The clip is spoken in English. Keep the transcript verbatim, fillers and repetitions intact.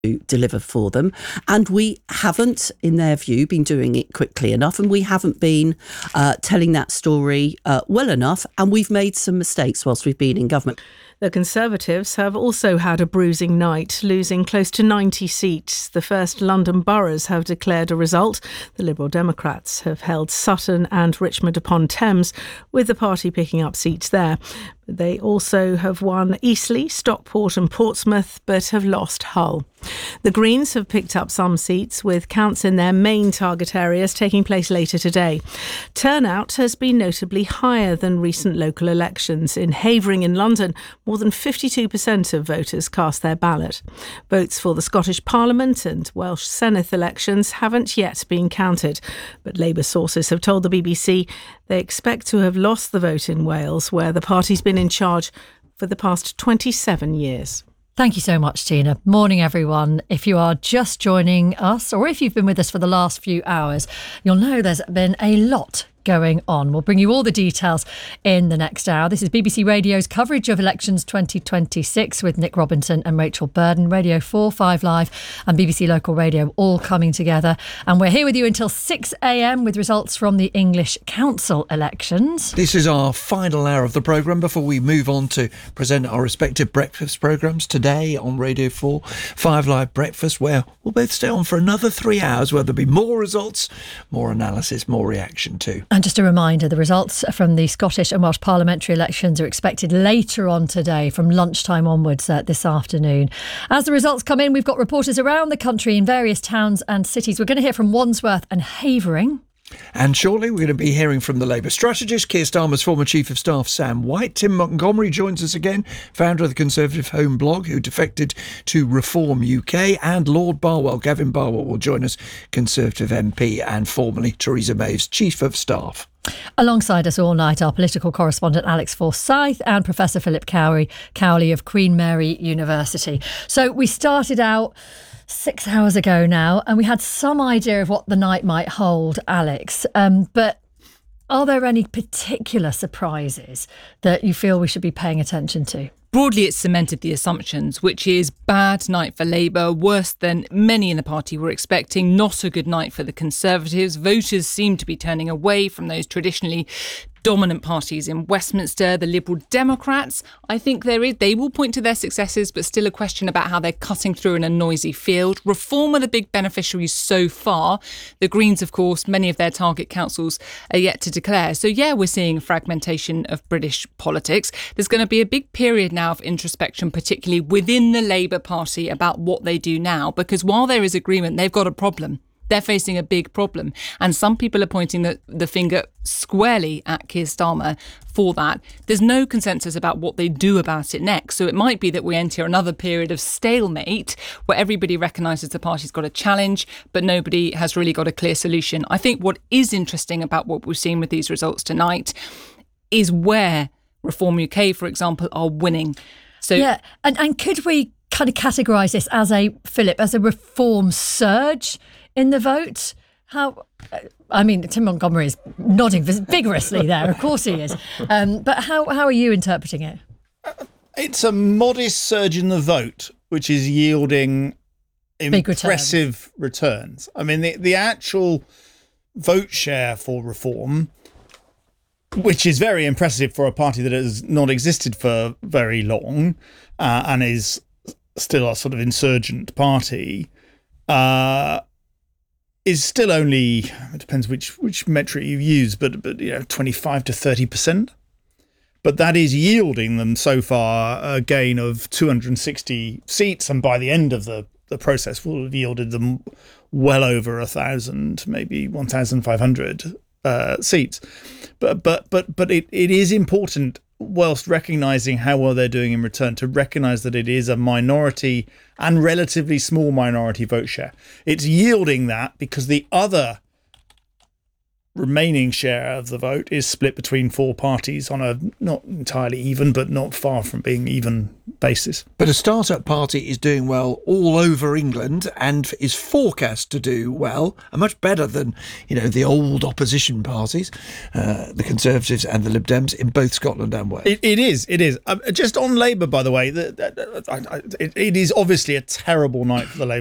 to deliver for them, and we haven't, in their view, been doing it quickly enough, and we haven't been uh, telling that story uh, well enough, and we've made some mistakes whilst we've been in government. The Conservatives have also had a bruising night, losing close to ninety seats. The first London boroughs have declared a result. The Liberal Democrats have held Sutton and Richmond upon Thames, with the party picking up seats there. They also have won Eastleigh, Stockport and Portsmouth, but have lost Hull. The Greens have picked up some seats, with counts in their main target areas taking place later today. Turnout has been notably higher than recent local elections. In Havering in London, more than fifty-two percent of voters cast their ballot. Votes for the Scottish Parliament and Welsh Senedd elections haven't yet been counted, but Labour sources have told the B B C they expect to have lost the vote in Wales, where the party's been in charge for the past twenty-seven years. Thank you so much, Tina. Morning, everyone. If you are just joining us, or if you've been with us for the last few hours, you'll know there's been a lot going on. We'll bring you all the details in the next hour. This is B B C Radio's coverage of elections twenty twenty-six with Nick Robinson and Rachel Burden. Radio four, five Live and B B C Local Radio all coming together. And we're here with you until six a.m. with results from the English Council elections. This is our final hour of the programme before we move on to present our respective breakfast programmes. Today on Radio four, five Live Breakfast, where we'll both stay on for another three hours where there'll be more results, more analysis, more reaction too. And just a reminder, the results from the Scottish and Welsh parliamentary elections are expected later on today from lunchtime onwards uh, this afternoon. As the results come in, we've got reporters around the country in various towns and cities. We're going to hear from Wandsworth and Havering. And shortly we're going to be hearing from the Labour strategist, Keir Starmer's former Chief of Staff Sam White. Tim Montgomery joins us again, founder of the Conservative Home blog, who defected to Reform U K, and Lord Barwell, Gavin Barwell, will join us, Conservative M P and formerly Theresa May's Chief of Staff. Alongside us all night, our political correspondent Alex Forsyth and Professor Philip Cowley, Cowley of Queen Mary University. So we started out six hours ago now, and we had some idea of what the night might hold, Alex. Um, but are there any particular surprises that you feel we should be paying attention to? Broadly, it's cemented the assumptions, which is bad night for Labour, worse than many in the party were expecting, not a good night for the Conservatives. Voters seem to be turning away from those traditionally dominant parties in Westminster. The Liberal Democrats, I think there is, they will point to their successes, but still a question about how they're cutting through in a noisy field. Reform are the big beneficiaries so far. The Greens, of course, many of their target councils are yet to declare. So yeah, we're seeing fragmentation of British politics. There's going to be a big period now of introspection, particularly within the Labour Party, about what they do now, because while there is agreement, they've got a problem. They're facing a big problem. And some people are pointing the, the finger squarely at Keir Starmer for that. There's no consensus about what they do about it next. So it might be that we enter another period of stalemate where everybody recognises the party's got a challenge, but nobody has really got a clear solution. I think what is interesting about what we've seen with these results tonight is where Reform U K, for example, are winning. So yeah, and, and could we kind of categorise this as a, Philip, as a reform surge in the vote? How, I mean, Tim Montgomery is nodding vigorously there, of course he is. Um, but how, how are you interpreting it? It's a modest surge in the vote, which is yielding Big impressive returns. returns. I mean, the, the actual vote share for Reform, which is very impressive for a party that has not existed for very long uh, and is still a sort of insurgent party, uh, is still only, it depends which which metric you use, but but you know, twenty-five to thirty percent. But that is yielding them so far a gain of two hundred sixty seats, and by the end of the, the process will have yielded them well over a thousand, maybe one thousand five hundred uh, seats. But but but but it, it is important, whilst recognising how well they're doing in return, to recognise that it is a minority and relatively small minority vote share. It's yielding that because the other remaining share of the vote is split between four parties on a not entirely even, but not far from being even basis. But a start-up party is doing well all over England and is forecast to do well, and much better than, you know, the old opposition parties, uh, the Conservatives and the Lib Dems, in both Scotland and Wales. It, it is, it is. Um, just on Labour, by the way, the, the, the, I, I, it, it is obviously a terrible night for the Labour